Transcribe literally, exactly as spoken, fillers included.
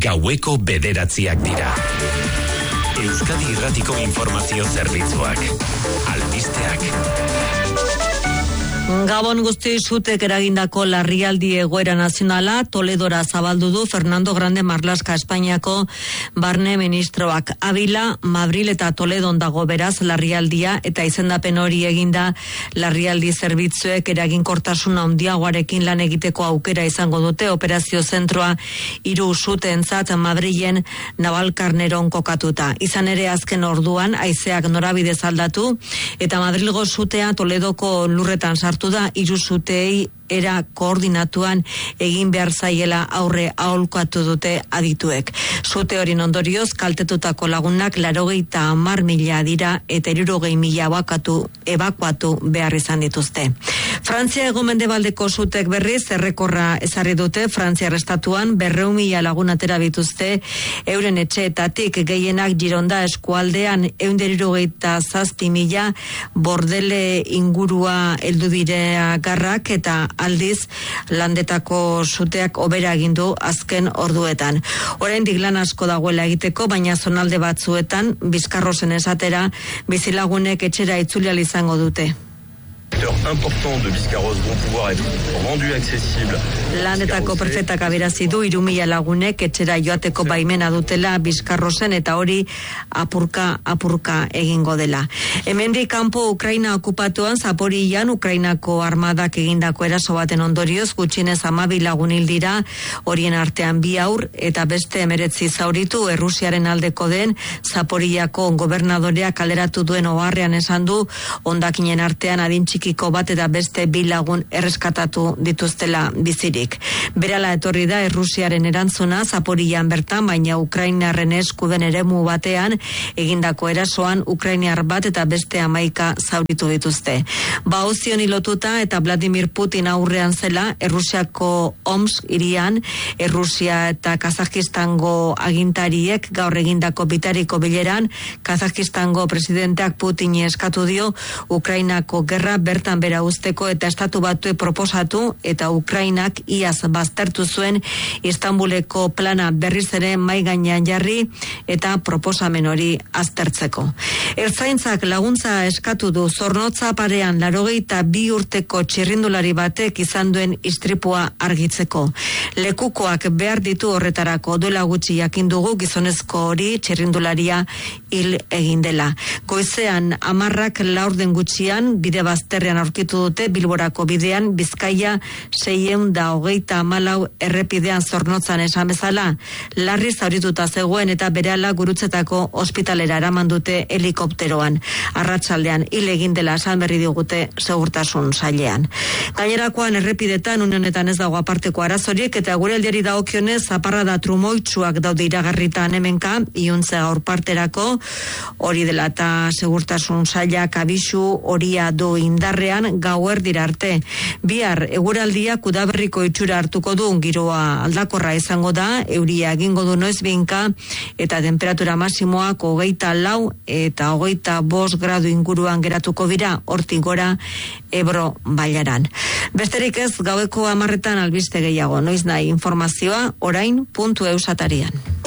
gaueko bederatziak dira. Euskadi Irratiko Informazio Zerbitzuak. Albisteak. Gabon guzti sutek eragindako larrialdi egoera nazionala Toledora zabaldu du Fernando Grande Marlaska Espainiako barne ministroak. Avila, Madril eta Toledon dago beraz larrialdia eta izendapen hori eginda larrialdi zerbitzuek eraginkortasun handiagoarekin lan egiteko aukera izango dute operazio zentroa hiru sutentzat Madrilen Navalkarneron kokatuta. Izan ere azken orduan haizeak norabide aldatu eta Madrilgo sutea Toledoko lurretan sartu da hiru sutei era koordinatuan egin behar zaiela aurre aholkatu dute adituek. Sute horin ondorioz kaltetutako lagunak laurogeita hamar mila dira eta hirurogei mila ebakuatu, ebakuatu behar izan dituzte. Frantzia hego-mendebaldeko sutek berriz errekorra ezarri dute. Frantziar estatuan berrehun mila lagun atera bituzte euren etxeetatik, gehienak Gironda eskualdean ehun eta hirurogeita zazpi mila bordele ingurua heldu dira garrak eta aldiz landetako suteak hobera egin du azken orduetan. Oraindik lan asko dagoela egiteko, baina zonalde batzuetan Bizkarrosen esatera bizilagunek etxera itzuli ahal izango dute. Important de Bizkarroz vont pouvoir être rendu accessible. Landetako prefetak aberazi du hiru mila lagunek etxera joateko baimena dutela Bizkarrosen eta hori apurka apurka egingo dela. Hemendik kanpo Ukraina okupatuan Zaporian Ukrainako armadak egindako eraso baten ondorioz gutxienez hamabi lagun hil dira, horien artean bi haur eta beste hemeretzi zauritu. Errusiaren aldeko den Zaporiako gobernadoreak kaleratu duen oharrean esan du hondakinen artean adin txikiko bat eta beste bi lagun erreskatatu dituztela bizirik. Berala etorri da Errusiaren erantzuna Zaporian bertan, baina Ukrainarren eskuden eremu batean egindako erasoan Ukrainiar bat eta beste hamaika zauritu dituzte. Ba ozioni lotuta eta Vladimir Putin aurrean zela Errusiako Omsk hirian Errusia eta Kazakistango agintariek gaur egindako bitariko bileran Kazakistango presidenteak Putini eskatu dio Ukrainako gerra bertan bera usteko eta estatu batue proposatu eta Ukrainak iaz baztertu zuen Istanbuleko plana berriz ere mai gainean jarri eta proposamen hori aztertzeko. Ertzaintzak laguntza eskatu du Zornotza parean laurogeita bi urteko txirrindulari batek izan duen istripua argitzeko. Lekukoak behar ditu horretarako, duela gutxi jakin dugu gizonezko hori txirrindularia hil egin dela. Goizean hamarrak laurden gutxian bide bazterrean aurkitu dute Bilborako bidean Bizkaia seiehun da hogeita hamalau errepidean Zornotzan esan bezala. Larri zaurituta zegoen eta berehala Gurutzetako ospitalera eraman dute helikopteroan. Arratsaldean hil egin dela esan berri digute segurtasun sailean. Gainerakoan errepidetan une honetan ez dago aparteko arazorik eta gure aldiari dagokionez zaparrada trumoitsuak daude iragarritan hemenka iuntze gaur parterako, hori dela eta segurtasun sailak abisu horia du indarrean gauerdira arte. Bihar eguraldiak udaberriko itxura hartuko du, giroa aldakorra izango da, euria egingo du noizbehinka eta temperatura maximoak hogeita lau eta hogeita bost gradu inguruan geratuko dira, hortik gora Ebro bailaran. Besterik ez, gaueko hamarretan albiste gehiago, noiz nahi informazioa orain puntu eusatarian.